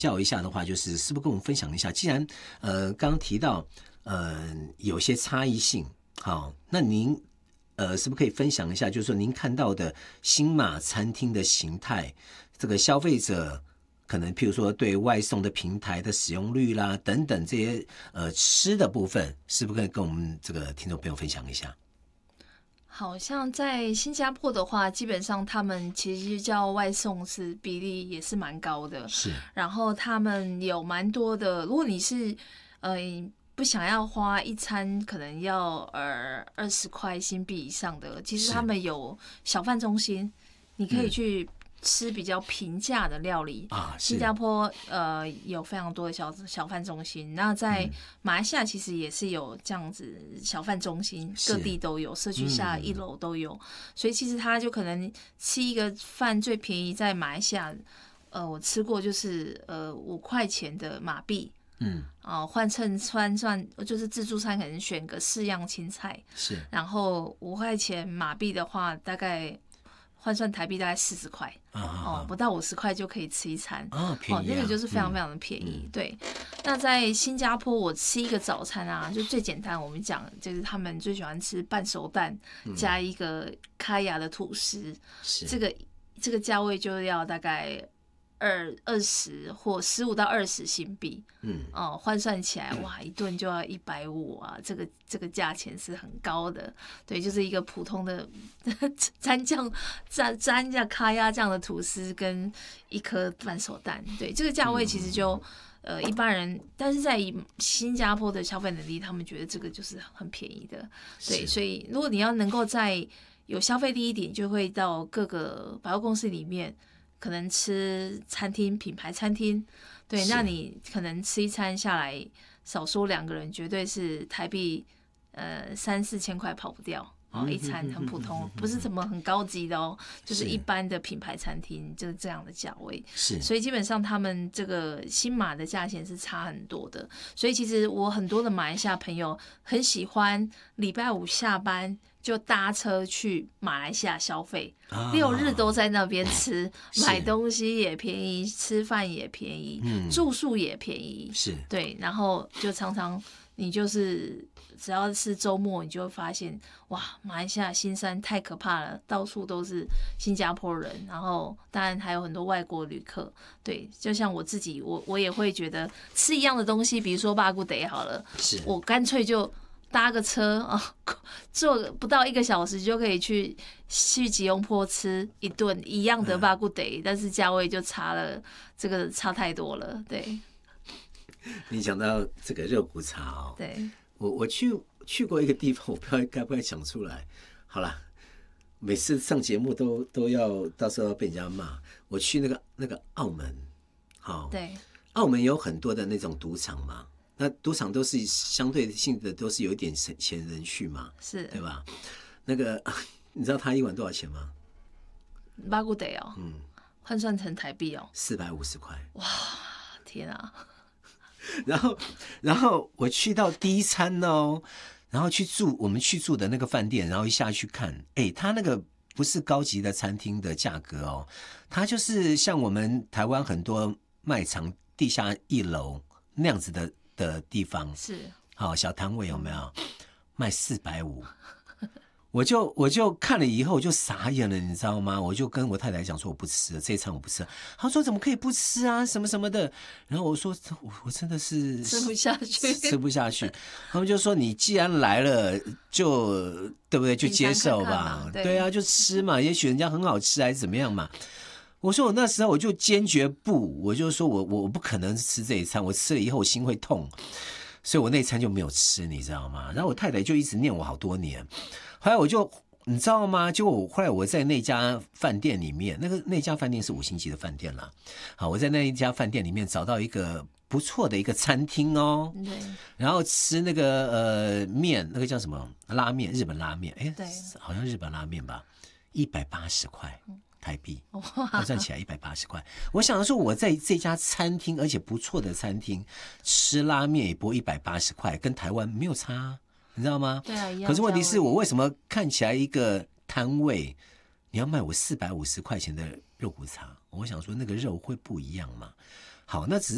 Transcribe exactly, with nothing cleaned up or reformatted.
教一下的话，就是是不是跟我们分享一下？既然呃刚刚提到呃有些差异性，好，那您呃是不是可以分享一下？就是说您看到的新马餐厅的形态，这个消费者可能譬如说对外送的平台的使用率啦等等这些呃吃的部分，是不是可以跟我们这个听众朋友分享一下？ 好像在新加坡的话，基本上他们其实叫外送是比例也是蛮高的， 是。 然后他们有蛮多的，如果你是呃不想要花一餐可能要呃二十块新币以上的，其实他们有小贩中心，你可以去吃比较平价的料理啊。新加坡呃有非常多的小小贩中心，那在马来西亚其实也是有这样子小贩中心，各地都有，社区下一楼都有，所以其实他就可能吃一个饭最便宜在马来西亚，呃我吃过就是呃五块钱的马币。嗯，哦，换成换算就是自助餐，可能选个四样青菜， 是， 然后五块钱马币的话，大概换算台币大概四十块，啊，哦，不到五十块就可以吃一餐， 啊，便宜啊， 哦，那个就是非常非常的便宜，嗯、对。那在新加坡，我吃一个早餐啊，就最简单，我们讲就是他们最喜欢吃半熟蛋、嗯、加一个开牙的吐司，这个这个价位就要大概。二二十或十五到二十新币，嗯，哦，换算起来，哇，一顿就要一百五啊，这个这个价钱是很高的，对，就是一个普通的蘸酱蘸蘸酱咖呀这样的吐司跟一颗半熟蛋，对，这个价位其实就、嗯、呃一般人，但是在新加坡的消费能力，他们觉得这个就是很便宜的，对，所以如果你要能够在有消费力一点，就会到各个百货公司里面。可能吃餐厅品牌餐厅，对，那你可能吃一餐下来，少说两个人绝对是台币呃三四千块跑不掉哦，一餐很普通，不是什么很高级的哦，就是一般的品牌餐厅就是这样的价位，是，所以基本上他们这个新马的价钱是差很多的，所以其实我很多的马来西亚朋友很喜欢礼拜五下班。就搭车去马来西亚消费，啊、六日都在那边吃，买东西也便宜，吃饭也便宜，嗯、住宿也便宜，是对，然后就常常你就是只要是周末，你就会发现哇，马来西亚新山太可怕了，到处都是新加坡人，然后当然还有很多外国旅客，对，就像我自己，我我也会觉得吃一样的东西，比如说巴古德好了，是我干脆就。搭个车啊，坐不到一个小时就可以去去吉隆坡吃一顿一样的巴古德，嗯、但是价位就差了，这个差太多了。对， 你讲到这个肉骨茶哦， 对， 我我去去过一个地方，我不知道该不该讲出来。好啦，每次上节目都都要到时候要被人家骂。我去那个那个澳门，好，对，澳门有很多的那种赌场嘛。那赌场都是相对性的，都是有一点钱人去嘛，是，对吧？那个你知道他一碗多少钱吗？ 巴古德哦，嗯，换算成台币哦， 四百五十块。 哇，天啊！ 然后，然后我去到第一餐哦，然后去住我们去住的那个饭店，然后一下去看，哎，他那个不是高级的餐厅的价格哦，他就是像我们台湾很多卖场地下一楼那样子的。的地方是好小摊位有没有卖四百五？我就我就看了以后我就傻眼了，你知道吗？我就跟我太太讲说我不吃了，这一餐我不吃了。她说怎么可以不吃啊？什么什么的。然后我说我我真的是吃不下去， 吃不下去。他们就说你既然来了，就对不对？就接受吧。对, 对啊，就吃嘛，也许人家很好吃还是怎么样嘛。我说我那时候我就坚决不，我就说我我不可能吃这一餐，我吃了以后我心会痛，所以我那一餐就没有吃，你知道吗？然后我太太就一直念我好多年，后来我就你知道吗？结果我后来我在那家饭店里面，那个那家饭店是五星级的饭店啦，好，我在那一家饭店里面找到一个不错的一个餐厅哦，对，然后吃那个呃面，那个叫什么拉面，日本拉面，哎，对，好像日本拉面吧，一百八十块。台币，换算起来一百八十块。我想说，我在这家餐厅，而且不错的餐厅吃拉面也不过一百八十块，跟台湾没有差，你知道吗？对啊，一样。可是问题是我为什么看起来一个摊位，你要卖我四百五十块钱的肉骨茶？我想说那个肉会不一样嘛？好，那只是。